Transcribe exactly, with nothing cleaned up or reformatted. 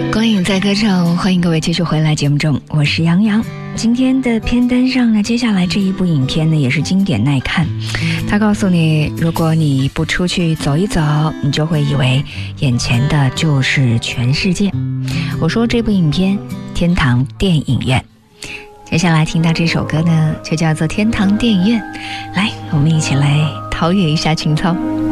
光影在歌唱，欢迎各位继续回来节目中，我是杨洋。今天的片单上呢，接下来这一部影片呢也是经典耐看。他告诉你，如果你不出去走一走，你就会以为眼前的就是全世界。我说这部影片《天堂电影院》。接下来听到这首歌呢，就叫做《天堂电影院》。来，我们一起来陶冶一下情操。